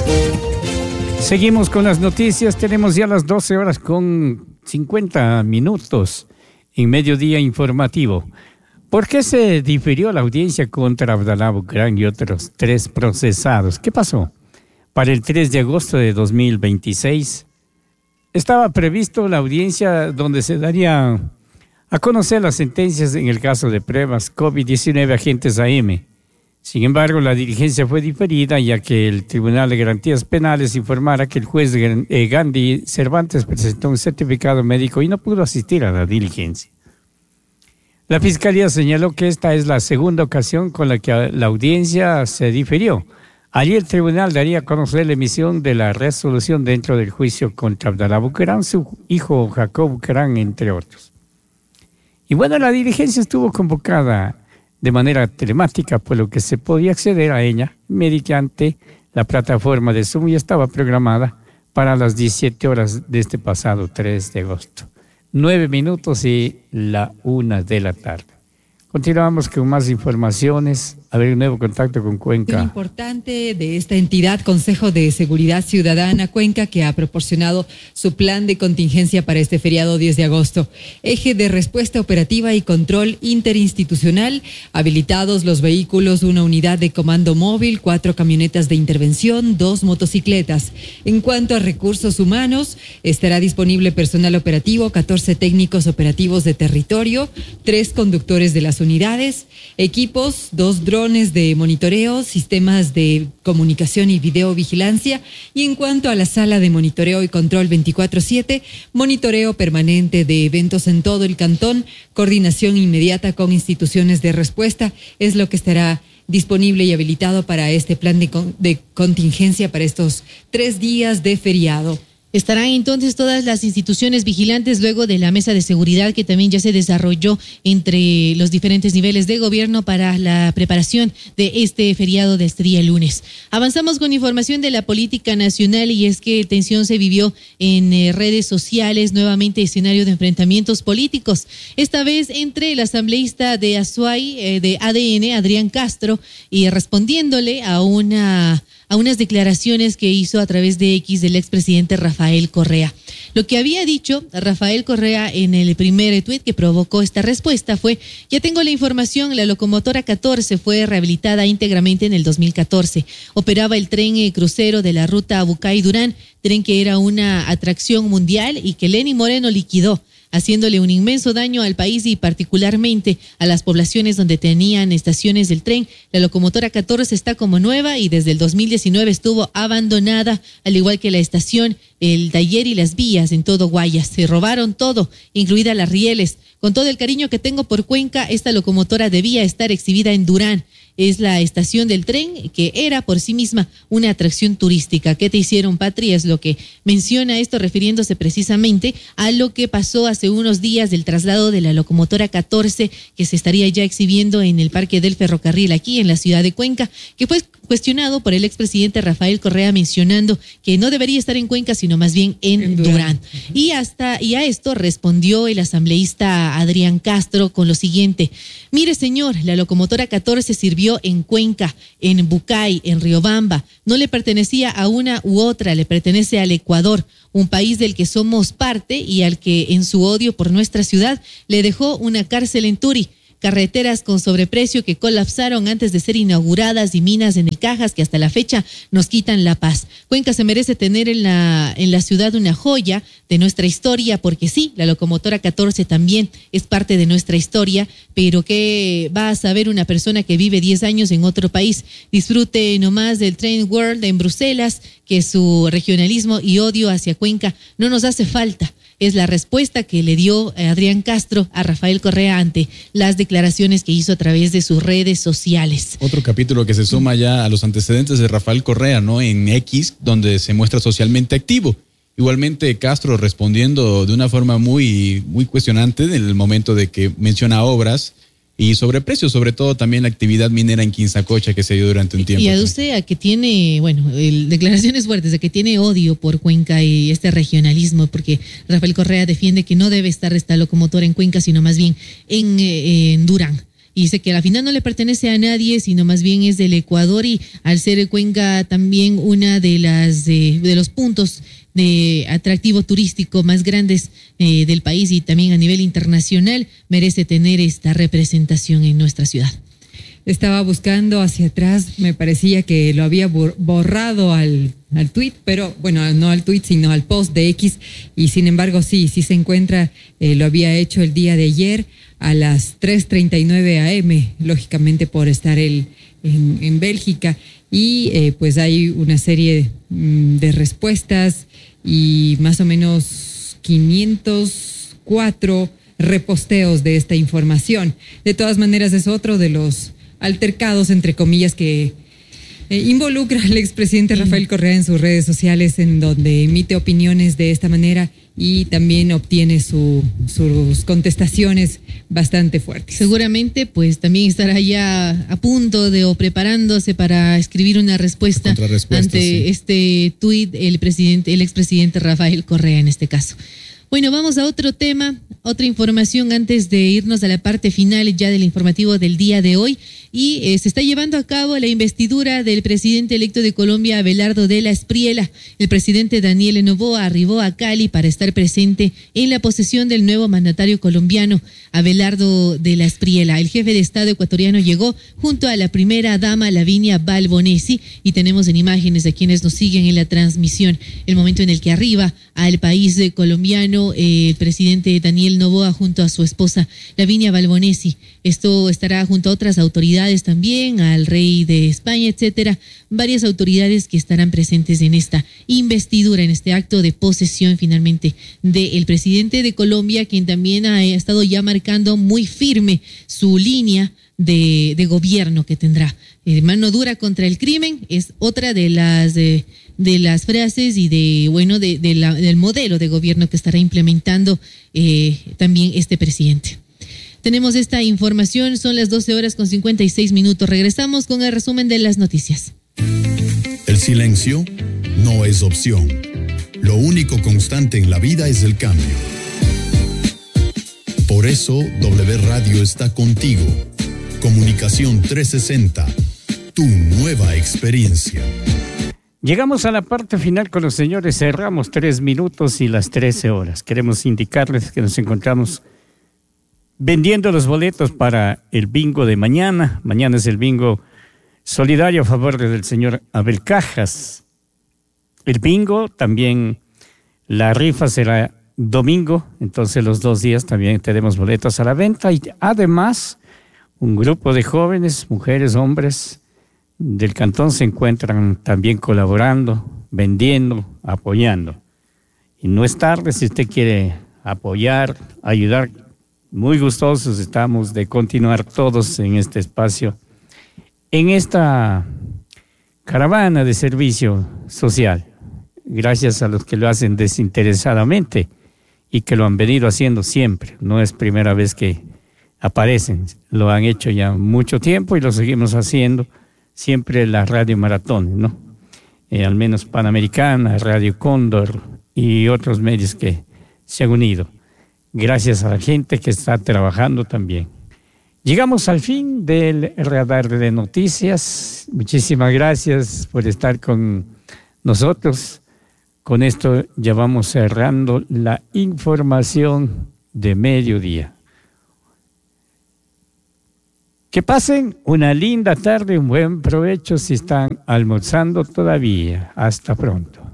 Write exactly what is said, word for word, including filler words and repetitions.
Seguimos con las noticias. Tenemos ya las doce horas con cincuenta minutos en Mediodía Informativo. ¿Por qué se difirió la audiencia contra Abdalá Bucaram y otros tres procesados? ¿Qué pasó? Para el tres de agosto de dos mil veintiséis estaba previsto la audiencia donde se daría a conocer las sentencias en el caso de pruebas COVID diecinueve agentes A M. Sin embargo, la diligencia fue diferida ya que el Tribunal de Garantías Penales informara que el juez eh, Gandhi Cervantes presentó un certificado médico y no pudo asistir a la diligencia. La Fiscalía señaló que esta es la segunda ocasión con la que la audiencia se difirió. Allí el tribunal daría a conocer la emisión de la resolución dentro del juicio contra Abdalá Bucaram, su hijo Jacob Bucaram, entre otros. Y bueno, la diligencia estuvo convocada de manera telemática, por lo que se podía acceder a ella mediante la plataforma de Zoom y estaba programada para las diecisiete horas de este pasado tres de agosto. Nueve minutos y la una de la tarde. Continuamos con más informaciones. A ver, un nuevo contacto con Cuenca. Muy importante de esta entidad, Consejo de Seguridad Ciudadana Cuenca, que ha proporcionado su plan de contingencia para este feriado diez de agosto. Eje de respuesta operativa y control interinstitucional, habilitados los vehículos, una unidad de comando móvil, cuatro camionetas de intervención, dos motocicletas. En cuanto a recursos humanos, estará disponible personal operativo, catorce técnicos operativos de territorio, tres conductores de las unidades, equipos, dos drones de monitoreo, sistemas de comunicación y videovigilancia, y en cuanto a la sala de monitoreo y control veinticuatro siete, monitoreo permanente de eventos en todo el cantón, coordinación inmediata con instituciones de respuesta, es lo que estará disponible y habilitado para este plan de, con, de contingencia para estos tres días de feriado. Estarán entonces todas las instituciones vigilantes luego de la mesa de seguridad que también ya se desarrolló entre los diferentes niveles de gobierno para la preparación de este feriado de este día lunes. Avanzamos con información de la política nacional y es que tensión se vivió en eh, redes sociales, nuevamente escenario de enfrentamientos políticos, esta vez entre el asambleísta de Azuay, eh, de A D N, Adrián Castro, y respondiéndole a una... a unas declaraciones que hizo a través de X del expresidente Rafael Correa. Lo que había dicho Rafael Correa en el primer tuit que provocó esta respuesta fue: ya tengo la información, la locomotora catorce fue rehabilitada íntegramente en el dos mil catorce. Operaba el tren crucero de la ruta Bucay-Durán, tren que era una atracción mundial y que Lenín Moreno liquidó, haciéndole un inmenso daño al país y particularmente a las poblaciones donde tenían estaciones del tren. La locomotora catorce está como nueva y desde el dos mil diecinueve estuvo abandonada, al igual que la estación, el taller y las vías en todo Guayas. Se robaron todo, incluidas las rieles. Con todo el cariño que tengo por Cuenca, esta locomotora debía estar exhibida en Durán. Es la estación del tren que era por sí misma una atracción turística. ¿Qué te hicieron, Patria? Es lo que menciona esto, refiriéndose precisamente a lo que pasó hace unos días del traslado de la locomotora catorce que se estaría ya exhibiendo en el Parque del Ferrocarril aquí en la ciudad de Cuenca, que fue cuestionado por el expresidente Rafael Correa mencionando que no debería estar en Cuenca, sino más bien en, en Durán. Durán. Y hasta y a esto respondió el asambleísta Adrián Castro con lo siguiente: mire, señor, la locomotora catorce sirvió en Cuenca, en Bucay, en Riobamba. No le pertenecía a una u otra, le pertenece al Ecuador, un país del que somos parte y al que en su odio por nuestra ciudad le dejó una cárcel en Turi. Carreteras con sobreprecio que colapsaron antes de ser inauguradas y minas en el Cajas que hasta la fecha nos quitan la paz. Cuenca se merece tener en la, en la ciudad una joya de nuestra historia, porque sí, la locomotora catorce también es parte de nuestra historia, pero ¿qué va a saber una persona que vive diez años en otro país? Disfrute nomás del Train World en Bruselas, que su regionalismo y odio hacia Cuenca no nos hace falta. Es la respuesta que le dio Adrián Castro a Rafael Correa ante las declaraciones que hizo a través de sus redes sociales. Otro capítulo que se suma ya a los antecedentes de Rafael Correa, ¿no? En X, donde se muestra socialmente activo. Igualmente Castro respondiendo de una forma muy, muy cuestionante en el momento de que menciona obras y sobreprecios, sobre todo también la actividad minera en Quinzacocha que se dio durante un tiempo. Y aduce a que tiene, bueno, el, declaraciones fuertes de que tiene odio por Cuenca y este regionalismo, porque Rafael Correa defiende que no debe estar esta locomotora en Cuenca, sino más bien en, eh, en Durán. y dice que al final no le pertenece a nadie, sino más bien es del Ecuador, y al ser Cuenca también una de las de, de los puntos de atractivo turístico más grandes eh, del país y también a nivel internacional, merece tener esta representación en nuestra ciudad. Estaba buscando hacia atrás, me parecía que lo había borrado al, al tweet, pero bueno, no al tweet, sino al post de X, y sin embargo sí, sí se encuentra, eh, lo había hecho el día de ayer a las tres treinta y nueve a eme, lógicamente por estar él en, en Bélgica, y eh, pues hay una serie mm, de respuestas y más o menos quinientos cuatro reposteos de esta información. De todas maneras es otro de los altercados, entre comillas, que eh, involucra al expresidente Rafael Correa en sus redes sociales, en donde emite opiniones de esta manera y también obtiene su, sus contestaciones bastante fuertes. Seguramente, pues también estará ya a punto de o preparándose para escribir una respuesta ante sí. este tuit el presidente, el expresidente Rafael Correa en este caso. Bueno, vamos a otro tema, otra información antes de irnos a la parte final ya del informativo del día de hoy. Y eh, se está llevando a cabo la investidura del presidente electo de Colombia, Abelardo de la Espriella. El presidente Daniel Noboa arribó a Cali para estar presente en la posesión del nuevo mandatario colombiano, Abelardo de la Espriella. El jefe de Estado ecuatoriano llegó junto a la primera dama, Lavinia Balbonesi, y tenemos en imágenes a quienes nos siguen en la transmisión el momento en el que arriba al país colombiano eh, el presidente Daniel Noboa junto a su esposa, Lavinia Balbonesi. Esto estará junto a otras autoridades también, al rey de España, etcétera, varias autoridades que estarán presentes en esta investidura, en este acto de posesión finalmente del presidente de Colombia, quien también ha estado ya marcando muy firme su línea de, de gobierno que tendrá. Eh, mano dura contra el crimen es otra de las de, de las frases y de bueno de, de la, del modelo de gobierno que estará implementando eh, también este presidente. Tenemos esta información, son las doce horas con cincuenta y seis minutos. Regresamos con el resumen de las noticias. El silencio no es opción. Lo único constante en la vida es el cambio. Por eso, W Radio está contigo. Comunicación trescientos sesenta, tu nueva experiencia. Llegamos a la parte final con los señores. Cerramos tres minutos y las trece horas. Queremos indicarles que nos encontramos vendiendo los boletos para el bingo de mañana. Mañana es el bingo solidario a favor del señor Abel Cajas. El bingo, también la rifa será domingo, entonces los dos días también tenemos boletos a la venta. Y además, un grupo de jóvenes, mujeres, hombres del cantón se encuentran también colaborando, vendiendo, apoyando. Y no es tarde si usted quiere apoyar, ayudar. Muy gustosos estamos de continuar todos en este espacio, en esta caravana de servicio social, gracias a los que lo hacen desinteresadamente y que lo han venido haciendo siempre. No es primera vez que aparecen, lo han hecho ya mucho tiempo y lo seguimos haciendo siempre la Radio Maratón, ¿no? Eh, al menos Panamericana, Radio Cóndor y otros medios que se han unido. Gracias a la gente que está trabajando también. Llegamos al fin del radar de noticias. Muchísimas gracias por estar con nosotros. Con esto ya vamos cerrando la información de mediodía. Que pasen una linda tarde, un buen provecho si están almorzando todavía. Hasta pronto.